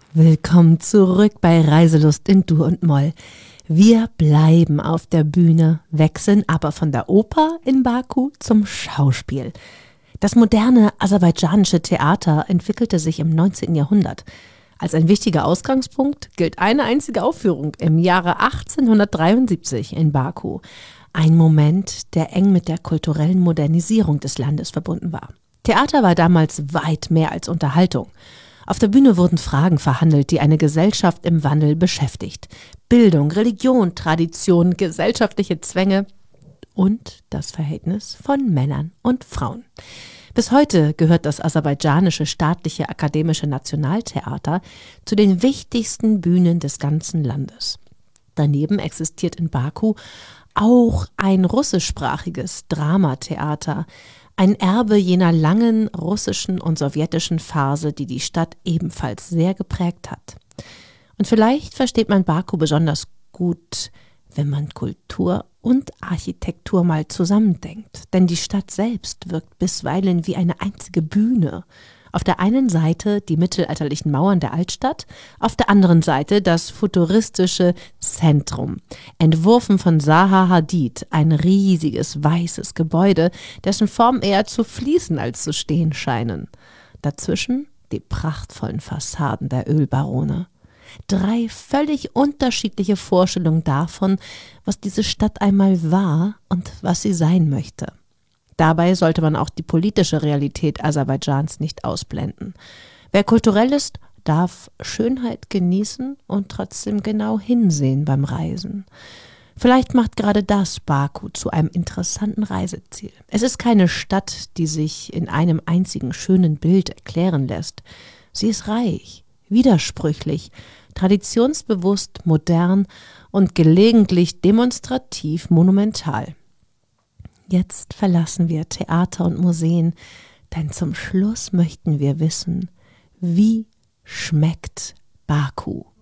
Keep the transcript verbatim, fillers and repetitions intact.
Willkommen zurück bei Reiselust in Dur und Moll. Wir bleiben auf der Bühne, wechseln aber von der Oper in Baku zum Schauspiel. Das moderne aserbaidschanische Theater entwickelte sich im neunzehnten Jahrhundert. Als ein wichtiger Ausgangspunkt gilt eine einzige Aufführung im Jahre achtzehnhundertdreiundsiebzig in Baku. Ein Moment, der eng mit der kulturellen Modernisierung des Landes verbunden war. Theater war damals weit mehr als Unterhaltung. Auf der Bühne wurden Fragen verhandelt, die eine Gesellschaft im Wandel beschäftigt. Bildung, Religion, Tradition, gesellschaftliche Zwänge und das Verhältnis von Männern und Frauen. Bis heute gehört das aserbaidschanische staatliche akademische Nationaltheater zu den wichtigsten Bühnen des ganzen Landes. Daneben existiert in Baku auch ein russischsprachiges Dramatheater, ein Erbe jener langen russischen und sowjetischen Phase, die die Stadt ebenfalls sehr geprägt hat. Und vielleicht versteht man Baku besonders gut, wenn man Kultur und Architektur mal zusammendenkt. Denn die Stadt selbst wirkt bisweilen wie eine einzige Bühne. Auf der einen Seite die mittelalterlichen Mauern der Altstadt, auf der anderen Seite das futuristische Zentrum, entworfen von Zaha Hadid, ein riesiges weißes Gebäude, dessen Formen eher zu fließen als zu stehen scheinen. Dazwischen die prachtvollen Fassaden der Ölbarone. Drei völlig unterschiedliche Vorstellungen davon, was diese Stadt einmal war und was sie sein möchte. Dabei sollte man auch die politische Realität Aserbaidschans nicht ausblenden. Wer kulturell ist, darf Schönheit genießen und trotzdem genau hinsehen beim Reisen. Vielleicht macht gerade das Baku zu einem interessanten Reiseziel. Es ist keine Stadt, die sich in einem einzigen schönen Bild erklären lässt. Sie ist reich, widersprüchlich, traditionsbewusst, modern und gelegentlich demonstrativ monumental. Jetzt verlassen wir Theater und Museen, denn zum Schluss möchten wir wissen, wie schmeckt Baku?